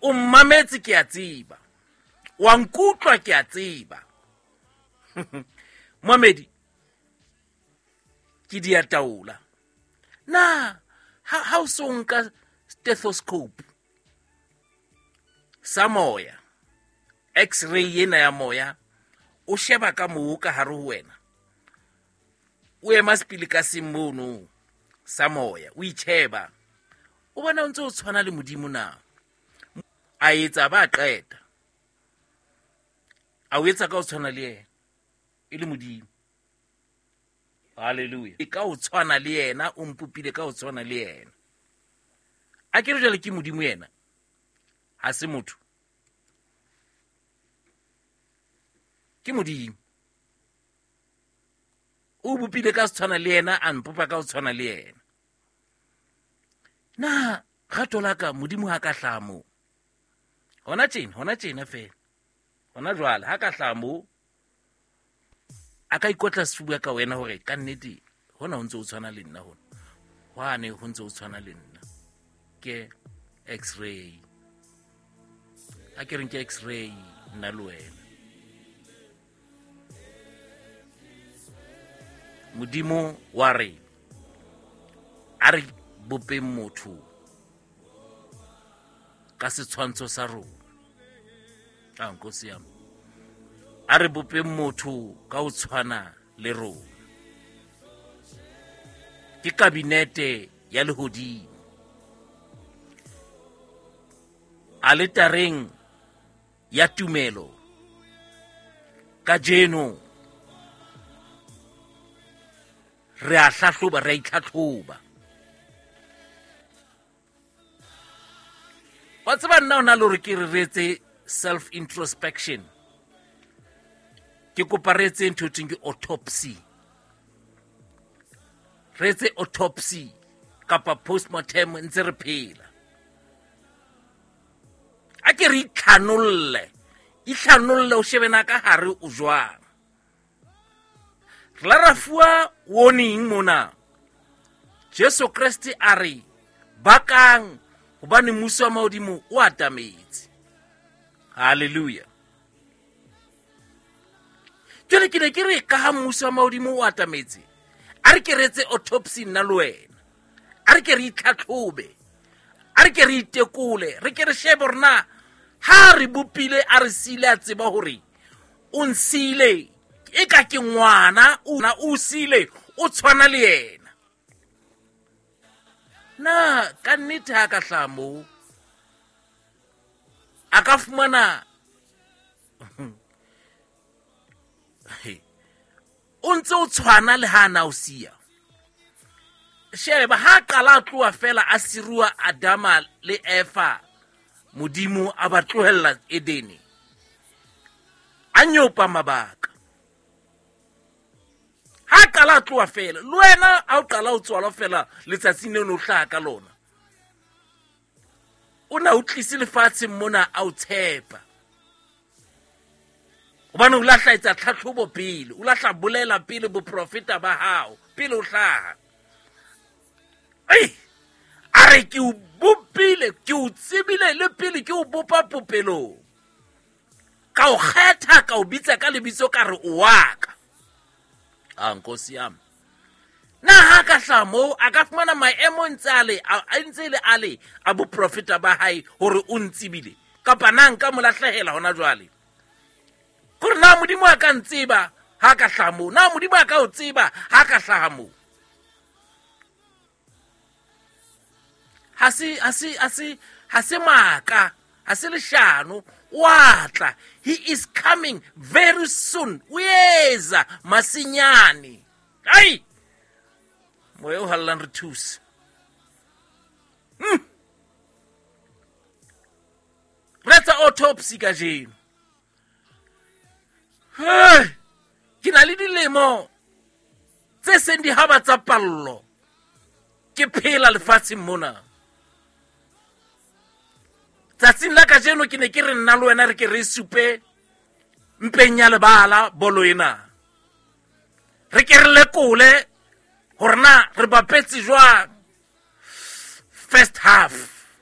o mmametse ke a tseba, wa nkutlwa ke a tseba. Mohamedi ke dia taola na ha o so nka stethoscope sa moya, x-ray ena ya moya, o sheba ka moo ka hare ho wena, o ema sepele ka semono sa moya, o itsheba, o bona o ntse o tshwana le Modimo na, a etsa ba qeta, a o etsa ka o tshwana le yena e le Modimo. Hallelujah. E ka o tshwana le yena, o mpopile ka o tshwana le yena. A ke re jwale ke Modimo yena, ha se motho, ke Modimo. O bopile ka o tshwana le yena, a mpopa ka o tshwana le yena. Na gato la ka Modimo ha ka hlamo, hona tjena fela, hona jwale ha ka hlamo, a ka ikotla sefuba ka wena hore ka nnete hona ho ntse o tshwana le nna, hona hwane ho ntse o tshwana le nna. Ke x-ray, a ke reng ke x-ray nna le wena. Modimo wa re a re bope motho ka setshwantsho sa rona. Nkosi yami, a re bope motho ka o tshwana le rona. Ke kabinete ya lehodimo, a le tareng ya tumelo ka jeno re a hlahloba, re a itlhatlhoba. Wa tseba nna ona le hore ke re retse self introspection, ke kopa re etse ntho ke autopsy, re etse autopsy kapa postmortem ntse re phela. A ke re itlhanolle o shebena ka hare o jwang. Re la rafua warning mona, Jesu Kristi a re bakang hobane mmuso wa Modimo o atametse. Hallelujah. Jwale ke ne ke re ka ha mmuso wa Modimo o atametse, a re ke retse autopsy nna le wena, a re ke re itlhatlhobe, a re ke re itekole, re ke re shebe rena ha re bopile a re sile a tseba hore o nsile e ka ke ngwana, o sile o tshwana le yena. Na ka nnete ha ka hlamo, a ka fumana o ntse o tshwana le ha na o sia. Sheba ha qala tloa fela a sirua Adama le Eva, Modimo a ba tlohella Edene, a nyopa mabaka. Ha qala tloa fela le wena a o qala o tswala fela letsatsing le no hlaha ka lona, o na o tlise lefatshe mona a o tshepa, hobane o lahla etsa tlhatlhobo pele, o lahla bolela pele boprofeta ba hao pele o hlaha. A re ke o bopile, ke o tsebile le pele ke o bopa popelong, ka o kgetha, ka o bitsa ka lebitso ka re o waka. Nkosi yami, na ha ka hlamo a ka fumana maemo ntse le ale a boprofeta ba hae hore o ntsibile, kapa na nka mo lahlehela hona jwale? Kore na Modimo a ka ntseba ha ka hlamo, na Modimo a ka o tseba ha ka hlamo? Ha se maka, ha se leshano, watla. He is coming very soon. Uyeza masinyane. Ai! Moya o hallang re thusa. Let's autopsy ka jeno. Ke na le dilemo tse seng di haba tsa pallo, ke phela lefatsheng mona. Tsatsing la ka jeno ke ne ke re nna le wena re ke re supe mpeng ya lebala bolo ena, re ke re lekole hore na re bapetse jwang first half.